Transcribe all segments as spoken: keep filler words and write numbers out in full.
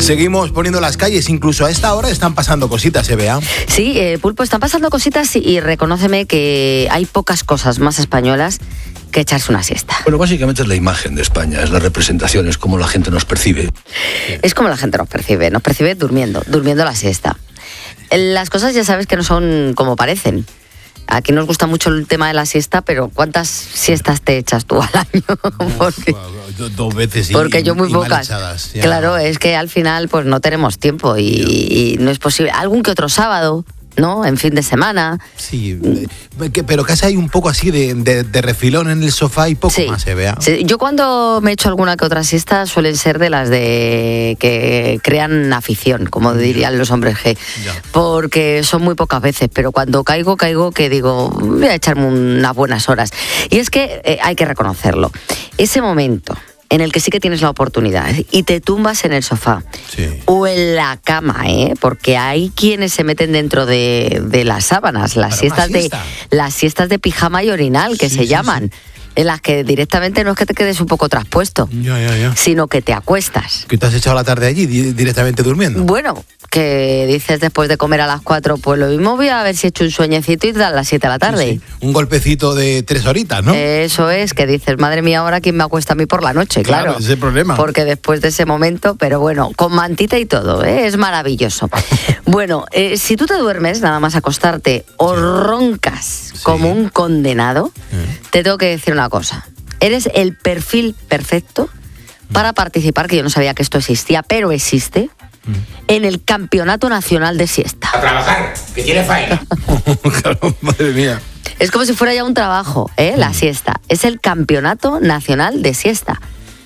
Seguimos poniendo las calles, incluso a esta hora están pasando cositas, ¿eh, Bea? Sí, eh, Pulpo, están pasando cositas y, y reconóceme que hay pocas cosas más españolas que echarse una siesta. Bueno, básicamente es la imagen de España, es la representación, es como la gente nos percibe. Es como la gente nos percibe, nos percibe durmiendo, durmiendo la siesta. Las cosas ya sabes que no son como parecen. Aquí nos gusta mucho el tema de la siesta, pero ¿cuántas siestas te echas tú al año? Porque, Dos veces y porque yo muy y pocas. echadas, claro, es que al final pues no tenemos tiempo y, y no es posible. Algún que otro sábado, ¿no? En fin de semana. Sí, que, pero casi hay un poco así de, de, de refilón en el sofá y poco sí, más se vea. Sí. Yo cuando me echo alguna que otra siesta suelen ser de las de que crean afición, como dirían los hombres G, ya. Porque son muy pocas veces, pero cuando caigo, caigo que digo, voy a echarme unas buenas horas. Y es que eh, hay que reconocerlo. Ese momento en el que sí que tienes la oportunidad y te tumbas en el sofá sí. o en la cama, ¿eh? Porque hay quienes se meten dentro de, de las sábanas, las siestas siesta. de las siestas de pijama y orinal que sí, se sí, llaman, sí. En las que directamente no es que te quedes un poco traspuesto, ya, ya, ya. sino que te acuestas. ¿Que te has echado la tarde allí di- directamente durmiendo? Bueno, que dices después de comer a las cuatro, pues lo mismo voy a ver si he hecho un sueñecito y a las siete de la tarde. Sí, sí. Un golpecito de tres horitas, ¿no? Eso es, que dices, madre mía, ahora quién me acuesta a mí por la noche, claro. Claro, ese es el problema. Porque después de ese momento, pero bueno, con mantita y todo, ¿eh? Es maravilloso. Bueno, eh, si tú te duermes, nada más acostarte, o Sí. roncas Sí. como un condenado, Sí. te tengo que decir una cosa. Eres el perfil perfecto para participar, que yo no sabía que esto existía, pero existe, en el Campeonato Nacional de Siesta. A trabajar, que tiene faena. Claro, madre mía. Es como si fuera ya un trabajo, ¿eh? La siesta. Es el Campeonato Nacional de Siesta.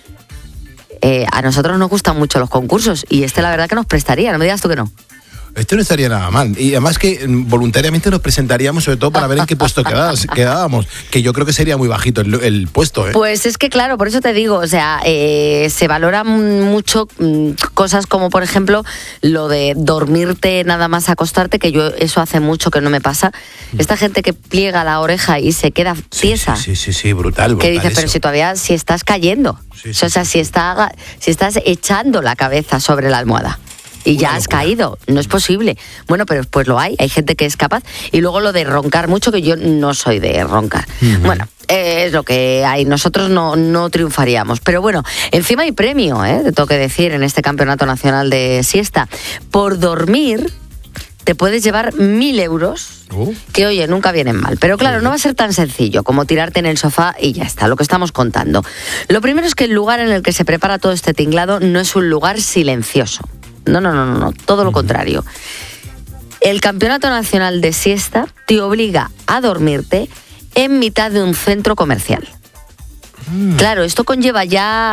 Eh, a nosotros nos gustan mucho los concursos y este la verdad que nos prestaría, no me digas tú que no. Esto no estaría nada mal. Y además que mm, voluntariamente nos presentaríamos, sobre todo para ver en qué puesto quedábamos, quedábamos, que yo creo que sería muy bajito el, el puesto, ¿eh? Pues es que claro, por eso te digo, o sea, eh, se valoran mucho mm, cosas como por ejemplo lo de dormirte nada más acostarte, que yo eso hace mucho que no me pasa. Esta gente que pliega la oreja y se queda tiesa. Sí, sí, sí, sí, brutal, brutal. Que dices, pero eso. si todavía, si estás cayendo, Sí, sí, o sea, si, está, si estás echando la cabeza sobre la almohada y ya Una has locura. caído, no es posible. Bueno, pero pues lo hay, hay gente que es capaz. Y luego lo de roncar mucho, que yo no soy de roncar. Ujú. Bueno, eh, es lo que hay, nosotros no, no triunfaríamos. Pero bueno, encima hay premio, ¿eh? Te tengo que decir, en este Campeonato Nacional de Siesta. Por dormir te puedes llevar mil euros, Uh. que oye, nunca vienen mal. Pero claro, no va a ser tan sencillo como tirarte en el sofá y ya está, lo que estamos contando. Lo primero es que el lugar en el que se prepara todo este tinglado no es un lugar silencioso. No, no, no, no, no, todo lo contrario. El Campeonato Nacional de Siesta te obliga a dormirte en mitad de un centro comercial. Mm. Claro, esto conlleva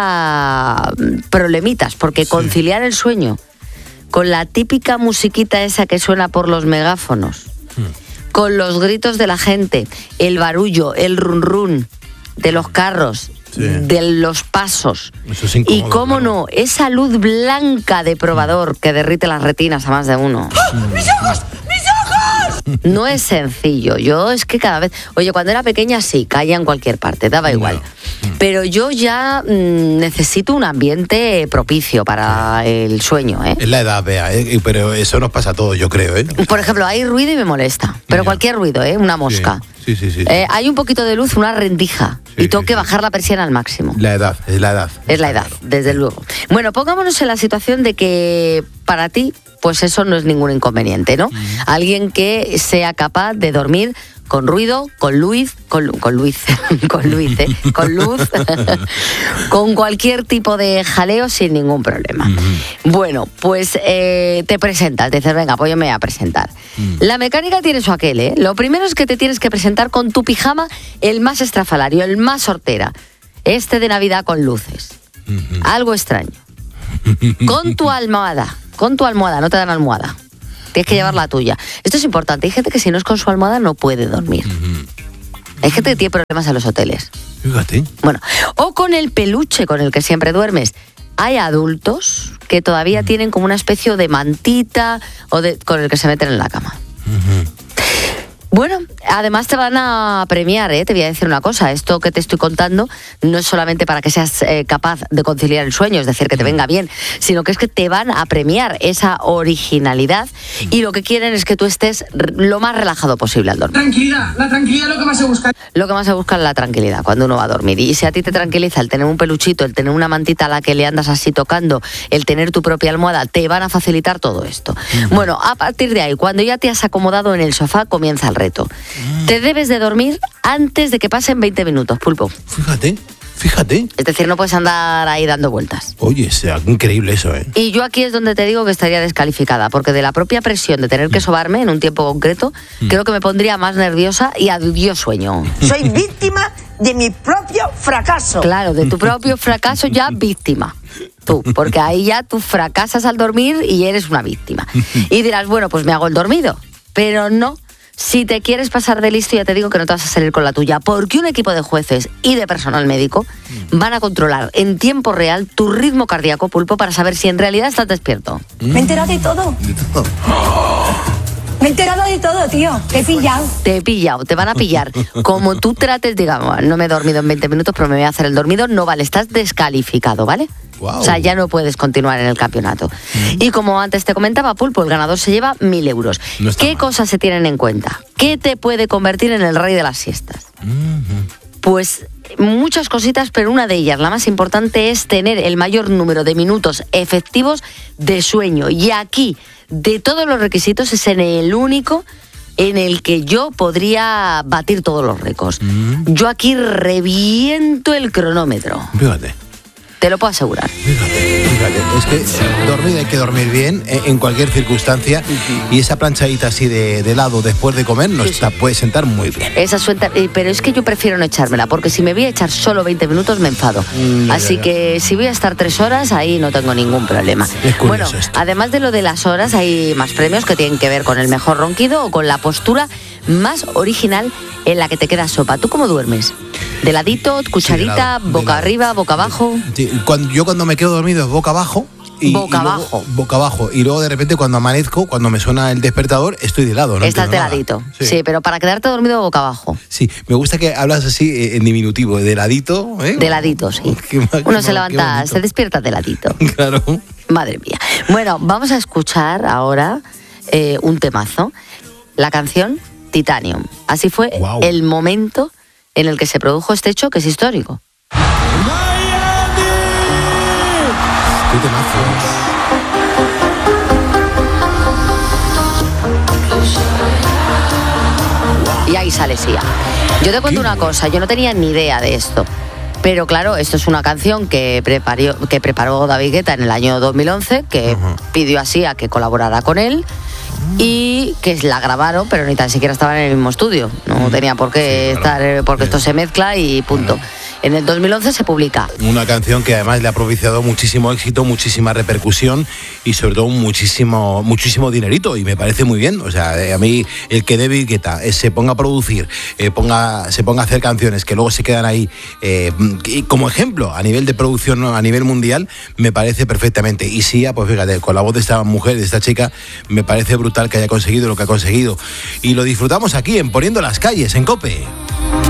ya problemitas, porque Sí. conciliar el sueño con la típica musiquita esa que suena por los megáfonos, Mm. con los gritos de la gente, el barullo, el run run de los carros, Sí. de los pasos. Eso es Y incómodo, cómo claro. no, esa luz blanca de probador que derrite las retinas a más de uno. ¡Mis ojos! ¡Mis ojos! No es sencillo. Yo es que cada vez... Oye, cuando era pequeña sí, caía en cualquier parte, daba igual. Pero yo ya mmm, necesito un ambiente propicio para el sueño, ¿eh? Es la edad, Bea, ¿eh? Pero eso nos pasa a todos, yo creo, ¿eh? Por ejemplo, hay ruido y me molesta. Pero Ya. cualquier ruido, ¿eh? Una mosca. Sí, sí, sí. sí. Eh, hay un poquito de luz, una rendija. Sí, y tengo sí, que sí. bajar la persiana al máximo. La edad, es la edad. Es la edad, desde luego. Bueno, pongámonos en la situación de que para ti, pues eso no es ningún inconveniente, ¿no? Alguien que sea capaz de dormir con ruido, con luz, con, con luz, con luz, ¿eh? Con luz, con cualquier tipo de jaleo sin ningún problema. Bueno, pues eh, te presentas, dices, venga, pues yo me voy a presentar. La mecánica tiene su aquel, ¿eh? Lo primero es que te tienes que presentar con tu pijama, el más estrafalario, el más hortera. Este de Navidad con luces. Algo extraño. Con tu almohada, con tu almohada, no te dan almohada. Tienes que llevar la tuya. Esto es importante. Hay gente que si no es con su almohada no puede dormir. Hay gente que tiene problemas en los hoteles. Fíjate. Bueno, o con el peluche con el que siempre duermes. Hay adultos que todavía tienen como una especie de mantita o de, con el que se meten en la cama. Bueno, además te van a premiar, ¿eh? Te voy a decir una cosa, esto que te estoy contando no es solamente para que seas eh, capaz de conciliar el sueño, es decir, que te venga bien, sino que es que te van a premiar esa originalidad y lo que quieren es que tú estés lo más relajado posible al dormir. Tranquilidad, la tranquilidad es lo que más se busca. Lo que más se busca es la tranquilidad cuando uno va a dormir. Y si a ti te tranquiliza el tener un peluchito, el tener una mantita a la que le andas así tocando, el tener tu propia almohada, te van a facilitar todo esto. Uh-huh. Bueno, a partir de ahí, cuando ya te has acomodado en el sofá, comienza el reto. Uh-huh. Te debes de dormir antes de que pasen veinte minutos, Pulpo. Fíjate. Fíjate. Es decir, no puedes andar ahí dando vueltas. Oye, sea increíble eso, ¿eh? Y yo aquí es donde te digo que estaría descalificada, porque de la propia presión de tener que sobarme en un tiempo concreto, mm. creo que me pondría más nerviosa y adiós sueño. Soy víctima de mi propio fracaso. Claro, de tu propio fracaso ya víctima. Tú, porque ahí ya tú fracasas al dormir y eres una víctima. Y dirás, bueno, pues me hago el dormido. Pero no. Si te quieres pasar de listo, ya te digo que no te vas a salir con la tuya, porque un equipo de jueces y de personal médico van a controlar en tiempo real tu ritmo cardíaco, Pulpo, para saber si en realidad estás despierto. Me he enterado de todo. De todo. Me he enterado de todo, tío. Te he pillado. Te he pillado, te van a pillar. Como tú trates, digamos, no me he dormido en veinte minutos, pero me voy a hacer el dormido, no vale, estás descalificado, ¿vale? Wow. O sea, ya no puedes continuar en el campeonato. Mm. Y como antes te comentaba, Pulpo, el ganador se lleva mil euros. No ¿Qué mal. cosas se tienen en cuenta? ¿Qué te puede convertir en el rey de las siestas? Mm-hmm. Pues muchas cositas, pero una de ellas, la más importante, es tener el mayor número de minutos efectivos de sueño. Y aquí, de todos los requisitos, es en el único en el que yo podría batir todos los récords. Mm. Yo aquí reviento el cronómetro. Fíjate. Te lo puedo asegurar. Fíjate, fíjate, es que dormir hay que dormir bien en cualquier circunstancia y esa planchadita así de, de lado después de comer nos sí, sí. puede sentar muy bien. Esa suelta, pero es que yo prefiero no echármela porque si me voy a echar solo veinte minutos me enfado. Mm, así ya, ya. que si voy a estar tres horas ahí no tengo ningún problema. Bueno, esto. Además de lo de las horas hay más premios que tienen que ver con el mejor ronquido o con la postura más original en la que te queda sopa. ¿Tú cómo duermes? ¿De ladito, cucharita, sí, de lado, boca de arriba, boca abajo? Sí, cuando, yo cuando me quedo dormido es boca abajo. Y, boca y luego, abajo. Boca abajo. Y luego de repente cuando amanezco, cuando me suena el despertador, estoy de lado. No Estás de ladito. Sí. sí, pero para quedarte dormido boca abajo. Sí, me gusta que hablas así eh, en diminutivo, de ladito. ¿eh? De ladito, sí. Qué, qué, Uno qué, se levanta, se despierta de ladito. Claro. Madre mía. Bueno, vamos a escuchar ahora eh, un temazo. La canción Titanium. Así fue wow. el momento en el que se produjo este hecho que es histórico. ¡Qué temazo! Y ahí sale Sia. Yo te cuento una cosa, yo no tenía ni idea de esto. Pero claro, esto es una canción que preparó, que preparó David Guetta en el año dos mil once, que uh-huh. pidió a Sia que colaborara con él. Y que la grabaron, pero ni tan siquiera estaban en el mismo estudio. No tenía por qué sí, claro. estar, porque esto se mezcla y punto. Bueno. En el dos mil once se publica. Una canción que además le ha propiciado muchísimo éxito, muchísima repercusión y sobre todo muchísimo muchísimo dinerito, y me parece muy bien. O sea, a mí el que David Guetta eh, se ponga a producir, eh, ponga, se ponga a hacer canciones que luego se quedan ahí eh, como ejemplo a nivel de producción, a nivel mundial, me parece perfectamente. Y Sia, pues fíjate, con la voz de esta mujer, de esta chica, me parece brutal que haya conseguido lo que ha conseguido. Y lo disfrutamos aquí en Poniendo las Calles, en COPE.